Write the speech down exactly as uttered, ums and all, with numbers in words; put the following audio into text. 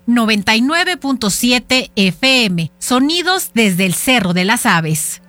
noventa y nueve punto siete F M. Sonidos desde el Cerro de las Aves.